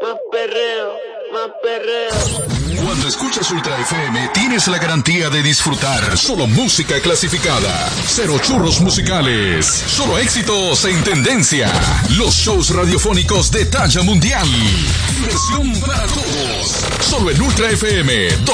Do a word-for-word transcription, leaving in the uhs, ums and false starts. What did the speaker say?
Más perreo, más perreo. Cuando escuchas Ultra F M, tienes la garantía de disfrutar solo música clasificada. Cero churros musicales. Solo éxitos en tendencia. Los shows radiofónicos de talla mundial. Diversión para todos. Solo en Ultra F M.